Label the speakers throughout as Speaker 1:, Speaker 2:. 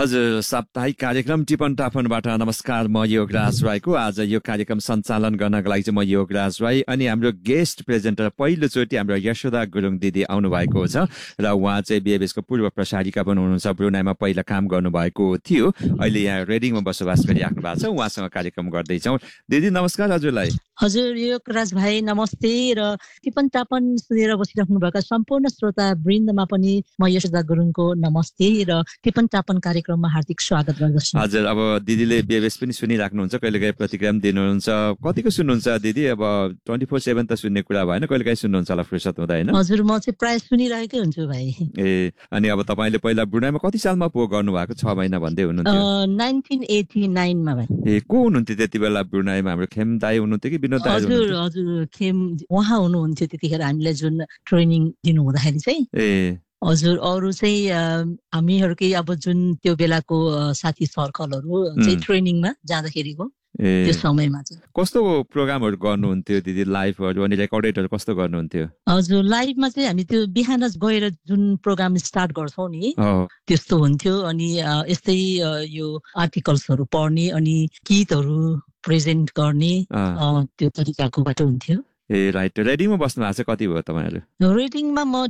Speaker 1: हजुर, साप्ताहिक कार्यक्रम टिपन टापनबाट नमस्कार। म योगराज राईको आज यो कार्यक्रम सञ्चालन गर्नका लागि चाहिँ म योगराज राई अनि हाम्रो गेस्ट प्रेजेन्टर पहिलोचोटि हाम्रो यशोदा गुरुङ दिदी आउनु भएको छ र उहाँ चाहिँ बीएबीएसको पूर्व प्रसारिका पनि हुनुहुन्छ। ब्रुनाईमा पहिला काम गर्नुभएको थियो, अहिले यहाँ रेडिङमा बसोबास गरिराख्नु भएको छ। उहाँसँग कार्यक्रम गर्दैछौँ। दिदी नमस्कार हजुरलाई।
Speaker 2: हजुर योगराज भाइ नमस्ते र टिपन टापन सुनेर बसिराख्नु भएका सम्पूर्ण श्रोता वृन्दमा पनि म यशोदा गुरुङको नमस्ते र टिपन टापन कार्यक्रममा हार्दिक स्वागत गर्दछु।
Speaker 1: हजुर, अब दिदीले बीएबीएस पनि सुनिराख्नुहुन्छ, कहिलेकाहीँ प्रतिक्रिया पनि दिनुहुन्छ। कतिको सुन्नुहुन्छ दिदी? अब 24/7 त सुन्ने कुरा भएन, कहिलेकाहीँ सुन्नुहुन्छ होला फुर्सद हुँदा हैन?
Speaker 2: हजुर, म चाहिँ प्राय सुनिरहेकै हुन्छु भाइ।
Speaker 1: ए, अनि अब तपाईले पहिला ब्रुनाईमा कति सालमा पो गर्नुभएको? 6 महिना भन्दै हुनुहुन्थ्यो।
Speaker 2: 1989 मा भाइ।
Speaker 1: ए, को हुनुहुन्थ्यो त्यति बेला ब्रुनाईमा? हाम्रो खेम दाइ हुनुहुन्थ्यो कि विनोद दाइ?
Speaker 2: हजुर खेम उहाँ हुनुहुन्थ्यो त्यतिखेर हामीलाई जुन ट्रेनिङ दिनु हुँदाखेरि चाहिँ।
Speaker 1: ए
Speaker 2: हजुर, अरू चाहिँ हामीहरूकै अब जुन त्यो बेलाको साथी सर्कलहरू चाहिँ ट्रेनिङमा जाँदाखेरिको त्यो समयमा चाहिँ
Speaker 1: कस्तो प्रोग्रामहरू गर्नुहुन्थ्यो दिदी? लाइभहरू अनि रेकर्डेडहरू कस्तो गर्नुहुन्थ्यो?
Speaker 2: हजुर, लाइभमा चाहिँ हामी त्यो बिहान गएर जुन प्रोग्राम स्टार्ट गर्छौँ नि त्यस्तो हुन्थ्यो। अनि यस्तै यो आर्टिकल्सहरू पढ्ने अनि गीतहरू प्रेजेन्ट गर्ने त्यो तरिकाको बाटो हुन्थ्यो।
Speaker 1: ए राइट। रेडिङमा बस्नु भएको छ कति भयो तपाईँहरू?
Speaker 2: रेडिङमा म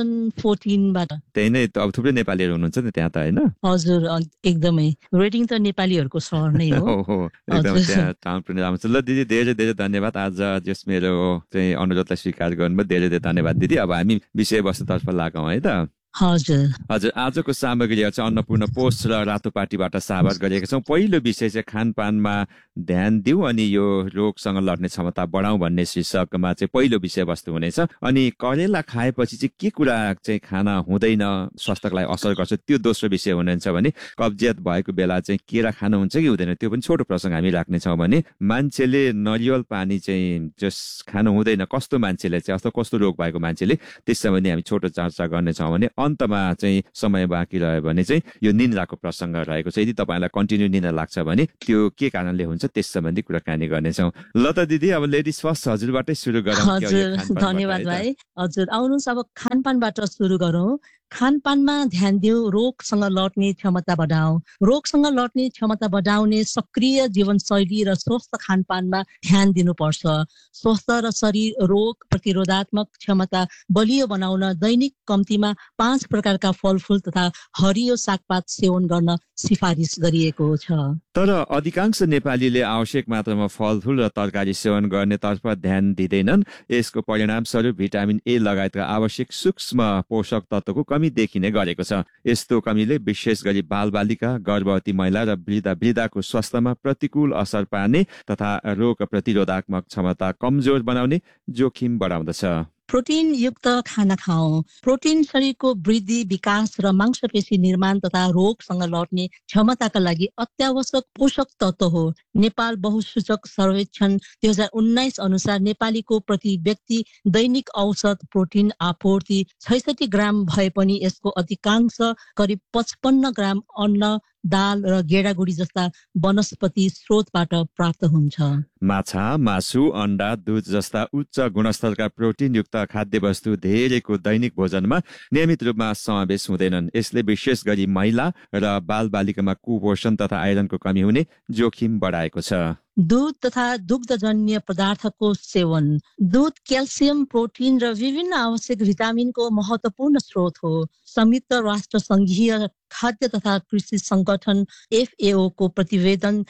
Speaker 2: 2014 बाट।
Speaker 1: त्यही नै अब थुप्रै नेपालीहरू हुनुहुन्छ नि त्यहाँ त हैन?
Speaker 2: हजुर, एकदमै रेडिङ त नेपालीहरूको सहर नै हो।
Speaker 1: एकदम त्यहाँ टाउन पनि राम्रो छ। ल दिदी धेरै धेरै धन्यवाद आज जस मेरो चाहिँ अनुरोधलाई स्वीकार गर्नुभयो। धेरै धेरै धन्यवाद दिदी। अब हामी विषयवस्तुतर्फ लागौँ है त।
Speaker 2: हजुर
Speaker 1: हजुर, आजको सामग्री चाहिँ अन्नपूर्ण पोस्ट र रातो पार्टीबाट साभार गरेका छौँ। पहिलो विषय चाहिँ खानपानमा ध्यान दिउँ अनि यो रोगसँग लड्ने क्षमता बढाउँ भन्ने शीर्षकमा चाहिँ पहिलो विषयवस्तु हुनेछ। अनि करेला खाएपछि चाहिँ के कुरा चाहिँ खाना हुँदैन, स्वास्थ्यलाई असर गर्छ, त्यो दोस्रो विषय हुनेछ भने कब्जियत भएको बेला चाहिँ केरा खानुहुन्छ कि हुँदैन, त्यो पनि छोटो प्रसङ्ग हामी राख्नेछौँ। भने मान्छेले नरिवल पानी चाहिँ जस खानु हुँदैन, कस्तो मान्छेले चाहिँ अथवा कस्तो रोग भएको मान्छेले, त्यस सम्बन्धी हामी छोटो चर्चा गर्नेछौँ। भने अन्तमा चाहिँ समय बाँकी रह्यो भने चाहिँ यो निन्द्राको प्रसङ्ग रहेको छ। यदि तपाईँलाई कन्टिन्यू निन्द्रा लाग्छ भने त्यो के कारणले हुन्छ त्यस सम्बन्धी कुराकानी गर्नेछौँ। ल त दिदी, अब लेडिज फर्स्ट हजुरबाटै सुरु गरौँ।
Speaker 2: हजुर धन्यवाद भाइ। हजुर, आउनुहोस् अब खानपानबाट सुरु गरौँ। खानपानमा ध्यान दिउँ, रोगसँग लड्ने क्षमता बढाऊ। रोगसँग लड्ने क्षमता बढाउने सक्रिय जीवनशैली र स्वस्थ खानपानमा ध्यान दिनुपर्छ। स्वस्थ र शरीर रोग प्रतिरोधात्मक क्षमता बलियो बनाउन दैनिक कम्तीमा 5 प्रकारका फलफुल तथा हरियो सागपात सेवन गर्न सिफारिस गरिएको छ।
Speaker 1: तर अधिकांश नेपालीले आवश्यक मात्रामा फलफुल र तरकारी सेवन गर्नेतर्फ ध्यान दिँदैनन्। यसको परिणामस्वरूप भिटामिन ए लगायतका आवश्यक सूक्ष्म पोषक तत्त्वको कमी देखिने गरेको छ। यस्तो कमीले विशेष गरी बालबालिका, गर्भवती महिला र वृद्धको स्वास्थ्यमा प्रतिकूल असर पार्ने तथा रोग प्रतिरोधात्मक क्षमता कमजोर बनाउने जोखिम बढाउँदछ।
Speaker 2: प्रोटिन युक्त खाना खाऊ। प्रोटिन शरीरको वृद्धि, विकास र मांसपेशी निर्माण तथा रोगसँग लड्ने क्षमताका लागि अत्यावश्यक पोषक तत्त्व हो। नेपाल बहुसूचक सर्वेक्षण 2019 अनुसार नेपालीको प्रति व्यक्ति दैनिक औसत प्रोटिन आपूर्ति 66 ग्राम भए पनि यसको अधिकांश करिब 55 ग्राम अन्न, दाल र गेडागुडी जस्ता वनस्पति स्रोतबाट प्राप्त हुन्छ।
Speaker 1: माछा, मासु, अन्डा, दूध जस्ता उच्च गुणस्तरका प्रोटिन युक्त खाद्य वस्तु धेरैको दैनिक भोजनमा नियमित रूपमा समावेश हुँदैनन्। यसले विशेष गरी महिला र बालबालिकामा कुपोषण तथा आइरनको कमी हुने जोखिम बढाएको छ।
Speaker 2: दूध तथा दुग्धजन्य पदार्थको सेवन। दूध क्याल्सियम, प्रोटिन र विभिन्न आवश्यक भिटामिनको महत्त्वपूर्ण स्रोत हो। संयुक्त राष्ट्र संघीय खाद्य तथा कृषि संगठन FAO को प्रतिवेदन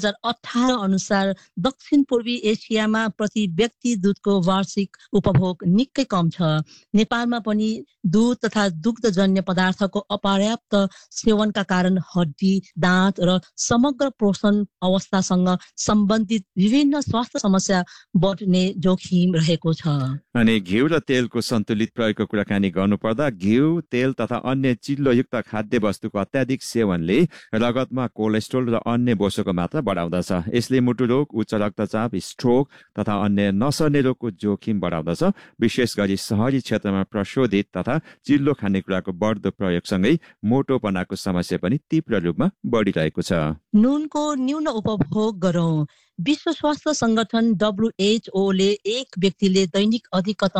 Speaker 2: 2018 अनुसार दक्षिण पूर्वी एसियामा प्रति व्यक्ति दूधको वार्षिक उपभोग निकै कम छ। नेपालमा पनि दूध तथा दुग्धजन्य पदार्थको अपर्याप्त सेवनका कारण हड्डी, दाँत र समग्र पोषण अवस्थासँग सम्बन्धित विभिन्न स्वास्थ्य समस्या बढ्ने जोखिम रहेको छ।
Speaker 1: अनि घिउ र तेलको सन्तुलित प्रयोगको कुराकानी गर्नुपर्दा घिउ, तेल तथा अन्य चिल्लोयुक्त खाद्य वस्तुको अत्याधिक सेवनले रगतमा कोलेस्ट्रोल र अन्य बोसोको मात्रा बढाउँदछ। यसले मुटु रोग, उच्च रक्तचाप, स्ट्रोक तथा अन्य नसर्ने रोगको जोखिम बढाउँदछ। विशेष गरी शहरी क्षेत्रमा प्रशोधित तथा चिल्लो खानेकुराको बढ्दो प्रयोगसँगै मोटोपनाको समस्या पनि तीव्र रूपमा बढिरहेको छ।
Speaker 2: नुनको न्यून उपभोग गरौँ। विश्व स्वास्थ्य संगठन WHO ले एक व्यक्तिले दैनिक अधिकतम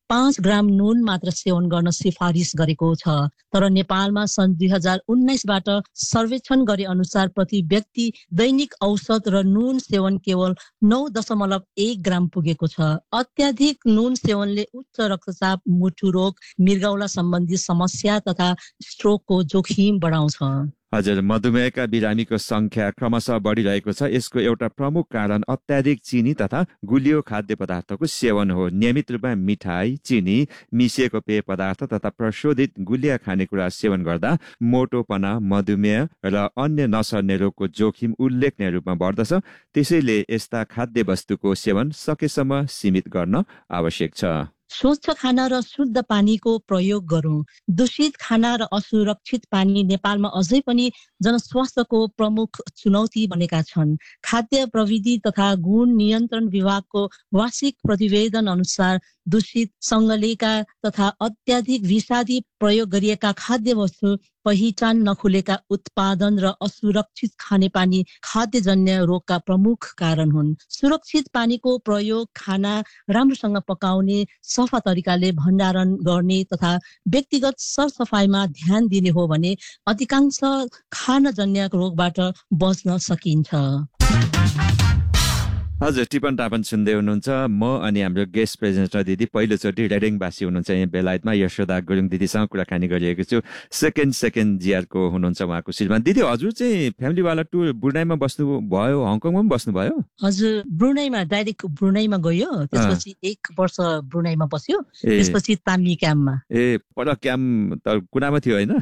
Speaker 2: 5 ग्राम नुन मात्र सेवन गर्न सिफारिस गरेको छ। तर नेपालमा सन् 2019बाट सर्वेक्षण गरे अनुसार प्रति व्यक्ति दैनिक औसत र नुन सेवन केवल 9.1 ग्राम पुगेको छ। अत्याधिक नुन सेवनले उच्च रक्तचाप, मुटु रोग, मृगौला सम्बन्धी समस्या तथा स्ट्रोकको जोखिम बढाउँछ।
Speaker 1: हजुर, मधुमेहका बिरामीको संख्या क्रमशः बढिरहेको छ। यसको एउटा प्रमुख कारण अत्याधिक चिनी तथा गुलियो खाद्य पदार्थको सेवन हो। नियमित रूपमा मिठाई, चिनी मिसिएको पेय पदार्थ तथा प्रशोधित गुलिया खानेकुरा सेवन गर्दा मोटोपना, मधुमेह र अन्य नसर्ने रोगको जोखिम उल्लेखनीय रूपमा बढ्दछ। त्यसैले यस्ता खाद्य वस्तुको सेवन सकेसम्म सीमित गर्न आवश्यक छ।
Speaker 2: स्वच्छ खाना र शुद्ध पानीको प्रयोग गरौँ। दूषित खाना र असुरक्षित पानी नेपालमा अझै पनि जनस्वास्थ्यको प्रमुख चुनौती बनेका छन्। खाद्य प्रविधि तथा गुण नियन्त्रण विभागको वार्षिक प्रतिवेदन अनुसार दूषित सङ्गलेका तथा अत्याधिक विषादी प्रयोग गरिएका खाद्य वस्तु, पहिचान नखुलेका उत्पादन र असुरक्षित खानेपानी खाद्यजन्य रोगका प्रमुख कारण हुन्। सुरक्षित पानीको प्रयोग, खाना राम्रोसँग पकाउने, सफा तरिकाले भण्डारण गर्ने तथा व्यक्तिगत सरसफाइमा ध्यान दिने हो भने अधिकांश खानजन्य रोगबाट बच्न सकिन्छ।
Speaker 1: हजुर, टिपन टापन सुन्दै हुनुहुन्छ। म अनि हाम्रो गेस्ट प्रेजेन्टर दिदी पहिलोचोटि रेडिङवासी हुनुहुन्छ यहाँ बेलायतमा, यशोदा गुरुङ दिदीसँग कुराकानी गरिरहेको छु। सेकेन्ड जिआरको हुनुहुन्छ उहाँको श्रीमान। दिदी, हजुर चाहिँ फ्यामिलीवाला टुर ब्रुनाईमा बस्नु भयो, हङकङमा पनि बस्नुभयो?
Speaker 2: हजुर, ब्रुनाईमा डाइरेक्ट ब्रुनाईमा गयो, त्यसपछि 1 वर्ष ब्रुनाईमा बस्यो, त्यसपछि तामी क्याम्पमा।
Speaker 1: पर क्याम्प त कुनामा थियो होइन?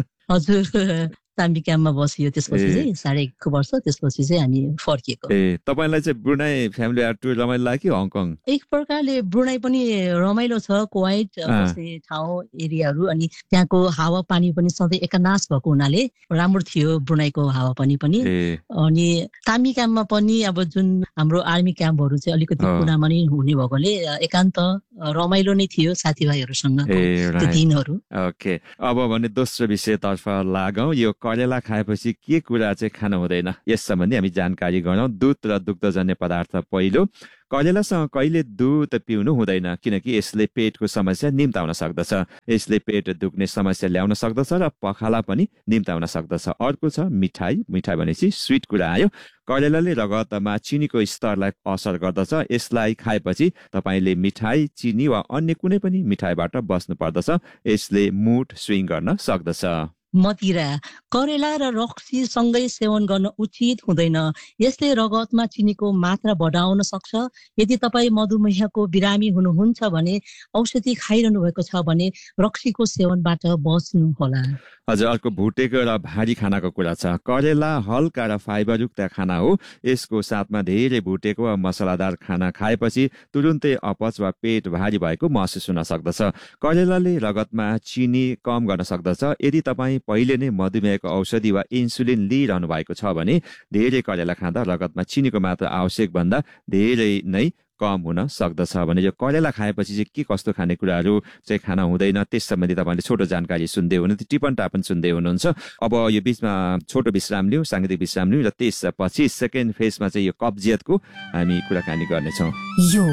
Speaker 2: हजुर, तामी क्याम्पमा बसियो। त्यसपछि चाहिँ 1.5 वर्ष, त्यसपछि चाहिँ हामी फर्किएको।
Speaker 1: तपाईँलाई चाहिँ ब्रुनाई फ्यामिली टुर रमाइलो लाग्यो कि हङकङ?
Speaker 2: एक प्रकारले ब्रुनाई पनि रमाइलो छ। कुवैत जस्तै ठाउँ एरियाहरू, अनि त्यहाँको हावापानी पनि सधैँ एकनास भएको हुनाले राम्रो थियो ब्रुनाईको हावापानी पनि। अनि तामी क्याम्पमा पनि अब जुन हाम्रो आर्मी क्याम्पहरू चाहिँ अलिकति कुनामा नै हुने भएकोले एकान्त रमाइलो नै थियो साथीभाइहरूसँग त्यो दिनहरू।
Speaker 1: ओके, अब भने दोस्रो विषयतर्फ लागौँ। यो करेला खाएपछि के कुरा चाहिँ खानु हुँदैन, यस सम्बन्धी हामी जानकारी गरौँ। दुध र दुग्धजन्य पदार्थ पहिलो। करेलासँग कहिले दुध पिउनु हुँदैन, किनकि यसले पेटको समस्या निम्ताउन सक्दछ। यसले पेट दुख्ने समस्या ल्याउन सक्दछ र पखाला पनि निम्ताउन सक्दछ। अर्को छ मिठाई। मिठाई भनेपछि स्विट कुरा आयो। करेलाले रगतमा चिनीको स्तरलाई असर गर्दछ। यसलाई खाएपछि तपाईँले मिठाई, चिनी वा अन्य कुनै पनि मिठाईबाट बस्नु पर्दछ। यसले मुड स्विङ गर्न सक्दछ।
Speaker 2: मदिरा। करेला र रक्सी सँगै सेवन गर्न उचित हुँदैन। यसले रगतमा चिनीको मात्रा बढाउन सक्छ। यदि तपाईँ मधुमेहको बिरामी हुनुहुन्छ भने, औषधि खाइरहनु भएको छ भने रक्सीको सेवनबाट बच्नु होला।
Speaker 1: हजुर, अर्को भुटेको र भारी खानाको कुरा छ। करेला हल्का र फाइबरयुक्त खाना हो। यसको साथमा धेरै भुटेको वा मसलादार खाना खाएपछि तुरुन्तै अपच वा पेट भारी भएको महसुस हुन सक्दछ। करेलाले रगतमा चिनी कम गर्न सक्दछ। यदि तपाईँ पहिले नै मधुमेहको औषधि वा इन्सुलिन लिइरहनु भएको छ भने धेरै करेला खाँदा रगतमा चिनीको मात्रा आवश्यक भन्दा धेरै नै कम हुन सक्दछ। भने यो करेला खाएपछि चाहिँ के कस्तो खानेकुराहरू चाहिँ खाना हुँदैन, त्यस सम्बन्धी तपाईँले छोटो जानकारी सुन्दै हुनुहुन्छ, टिपन टापन सुन्दै हुनुहुन्छ। अब यो बिचमा छोटो विश्राम लिउँ, साङ्गीतिक विश्राम लिउँ, र त्यसपछि सेकेन्ड फेजमा चाहिँ यो कब्जियतको हामी कुराकानी गर्नेछौँ।
Speaker 3: यो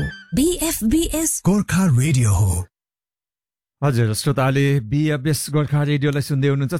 Speaker 3: BFBS गोर्खा रेडियो हो।
Speaker 1: हजुर, श्रोताले BFBS गोर्खा रेडियोलाई सुन्दै हुनुहुन्छ।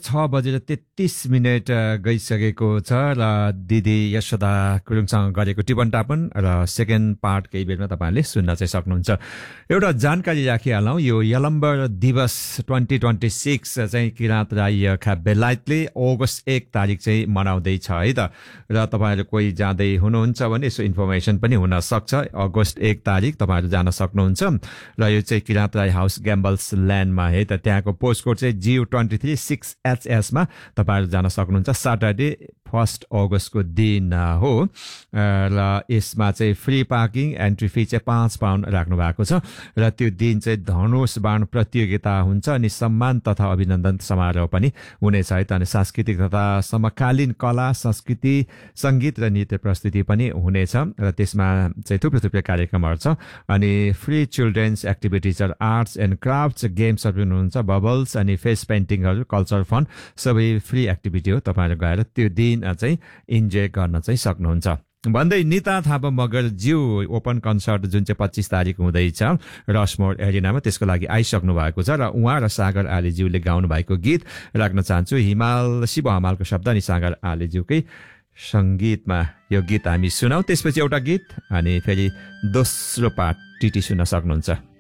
Speaker 1: 6:33 गइसकेको छ र दिदी यशोदा गुरुङसँग गरेको टिपन टापन र सेकेन्ड पार्ट केही बेरमा तपाईँहरूले सुन्न चाहिँ सक्नुहुन्छ। एउटा जानकारी राखिहालौँ, यो यलम्बर दिवस 2026 चाहिँ किराँत राई बेलायतले अगस्त 1 तारिक चाहिँ मनाउँदैछ है त। र तपाईँहरू कोही जाँदै हुनुहुन्छ भने यसो इन्फर्मेसन पनि हुनसक्छ। अगस्त 1 तारिक तपाईँहरू जान सक्नुहुन्छ। र यो चाहिँ किराँत राई हाउस ग्याम्बल्स ल्यान्डमा है त। त्यहाँको पोस्ट कोड चाहिँ GU23 6HS मा तपाईँहरू जान सक्नुहुन्छ। सटरडे 1 अगस्तको दिन हो र यसमा चाहिँ फ्री पार्किङ, एन्ट्री फी चाहिँ 5 पाउन्ड राख्नु भएको छ। र त्यो दिन चाहिँ धनुष बाण प्रतियोगिता हुन्छ अनि सम्मान तथा अभिनन्दन समारोह पनि हुनेछ है त। अनि सांस्कृतिक तथा समकालीन कला, संस्कृति, सङ्गीत र नृत्य प्रस्तुति पनि हुनेछ र त्यसमा चाहिँ थुप्रै कार्यक्रमहरू छ। अनि free children's एक्टिभिटिजहरू, arts and crafts, गेम्सहरू पनि हुन्छ, बबल्स अनि फेस पेन्टिङहरू, कल्चर फन्ड सबै फ्री एक्टिभिटी हो। तपाईँहरू गएर त्यो दिन चाहिँ इन्जोय गर्न चाहिँ सक्नुहुन्छ। भन्दै निता थापा मगर ज्यू ओपन कन्सर्ट जुन चाहिँ 25 तारिक हुँदैछ रसमोर एरिनामा, त्यसको लागि आइसक्नु भएको छ र उहाँ र सागर आलेज्यूले गाउनु भएको गीत राख्न चाहन्छु। हिमाल शिव हमालको शब्द अनि सागर आलेज्यूकै सङ्गीतमा यो गीत हामी सुनाऊ। त्यसपछि एउटा गीत अनि फेरि दोस्रो पार्ट टिटी सुन्न सक्नुहुन्छ।